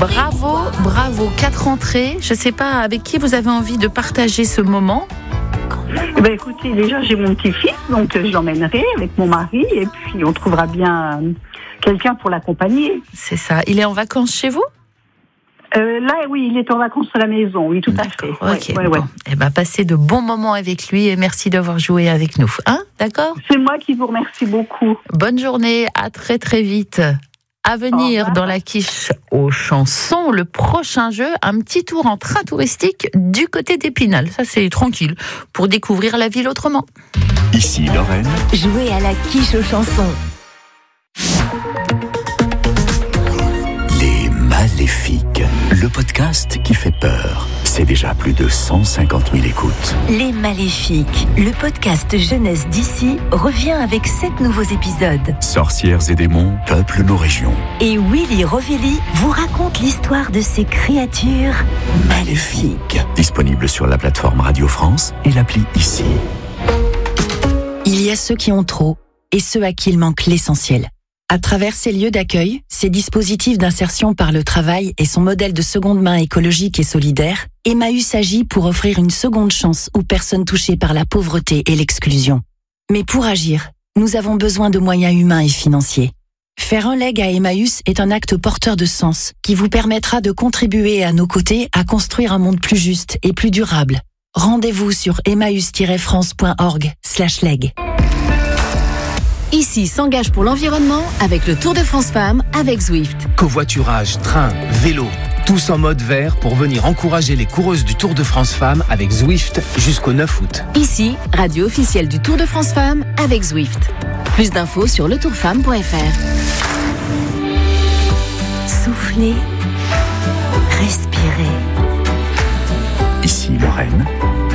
Bravo, 4 entrées. Je ne sais pas avec qui vous avez envie de partager ce moment. Écoutez, déjà j'ai mon petit-fils, donc je l'emmènerai avec mon mari et puis on trouvera bien quelqu'un pour l'accompagner. C'est ça. Il est en vacances chez vous ? Là, oui, il est en vacances à la maison, oui, tout à fait. Ok, bon. Eh ben, passez de bons moments avec lui et merci d'avoir joué avec nous. D'accord ? C'est moi qui vous remercie beaucoup. Bonne journée, à très très vite. À venir dans la quiche aux chansons, le prochain jeu, un petit tour en train touristique du côté d'Épinal. Ça, c'est tranquille pour découvrir la ville autrement. Ici Lorraine. Jouez à la quiche aux chansons. Les Maléfiques, le podcast qui fait peur. C'est déjà plus de 150 000 écoutes. Les Maléfiques, le podcast jeunesse d'ici, revient avec 7 nouveaux épisodes. Sorcières et démons peuplent nos régions. Et Willy Rovelli vous raconte l'histoire de ces créatures maléfiques. Disponible sur la plateforme Radio France et l'appli Ici. Il y a ceux qui ont trop et ceux à qui il manque l'essentiel. À travers ces lieux d'accueil, ces dispositifs d'insertion par le travail et son modèle de seconde main écologique et solidaire, Emmaüs agit pour offrir une seconde chance aux personnes touchées par la pauvreté et l'exclusion. Mais pour agir, nous avons besoin de moyens humains et financiers. Faire un leg à Emmaüs est un acte porteur de sens qui vous permettra de contribuer à nos côtés à construire un monde plus juste et plus durable. Rendez-vous sur emmaüs-france.org/leg. Ici s'engage pour l'environnement avec le Tour de France Femmes avec Zwift. Covoiturage, train, vélo, tous en mode vert pour venir encourager les coureuses du Tour de France Femmes avec Zwift jusqu'au 9 août. Ici, radio officielle du Tour de France Femmes avec Zwift. Plus d'infos sur letourfemme.fr. Soufflez, respirez. Ici Lorraine.